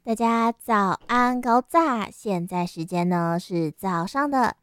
大家早安，高炸！现在时间呢是早上的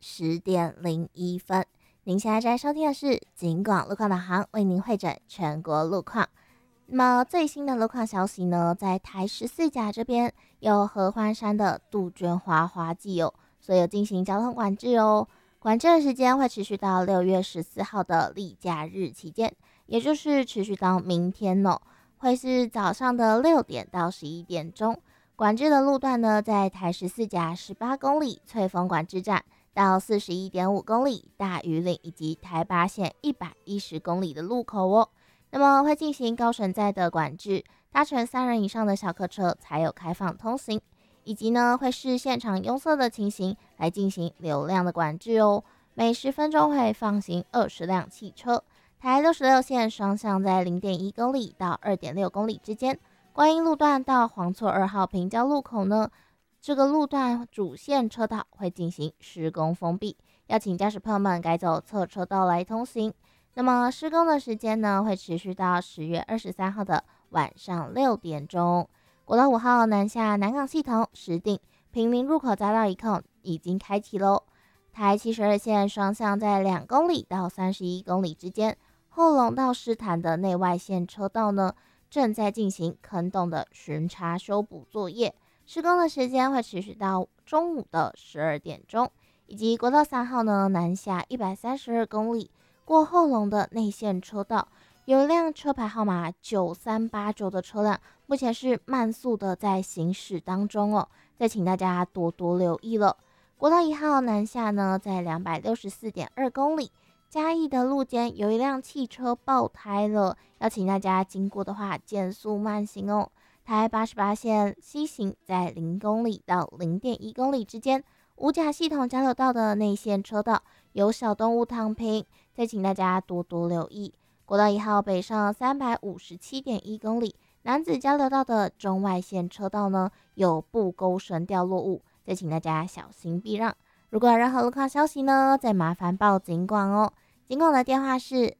10:01。您现在在收听的是警广路况导航，为您汇整全国路况。那么最新的路况消息呢，在台14甲这边有合欢山的杜鹃花花季哦，所以有进行交通管制哦。管制的时间会持续到6月14号的例假日期间，也就是持续到明天哦，会是早上的6点到11点钟。管制的路段呢，在台14甲18公里翠峰管制站到41.5公里大屿岭，以及台八线110公里的路口哦。那么会进行高乘载的管制，搭乘3人以上的小客车才有开放通行，以及呢会视现场拥塞的情形来进行流量的管制哦。每10分钟会放行20辆汽车。台66线双向在0.1公里到2.6公里之间。观音路段到黄厝2号平交路口呢，这个路段主线车道会进行施工封闭，要请驾驶朋友们改走侧车道来通行。那么施工的时间呢，会持续到10月23号的晚上6点钟。国道5号南下南港系统石碇坪林入口匝道一控已经开启喽。台72线双向在2公里到31公里之间，后龙到狮潭的内外线车道呢，正在进行坑洞的巡查修补作业，施工的时间会持续到中午的12点钟。以及国道3号呢，南下132公里过后龙的内线车道，有一辆车牌号码9389的车辆，目前是慢速的在行驶当中哦，再请大家多多留意了。国道1号南下呢，在264.2公里。嘉义的路肩有一辆汽车爆胎了，要请大家经过的话减速慢行哦。台88线西行在0公里到0.1公里之间，五甲系统交流道的内线车道有小动物躺平，再请大家多多留意。国道1号北上357.1公里，楠梓交流道的中外线车道呢有布钩绳掉落物，再请大家小心避让。如果有任何路况消息呢，再麻烦报警广哦。警广的电话是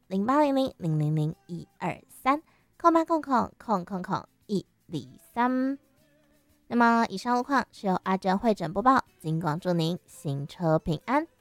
0800000123，空八空空空空空123。那么以上路况是由阿珍会诊播报，警广祝您行车平安。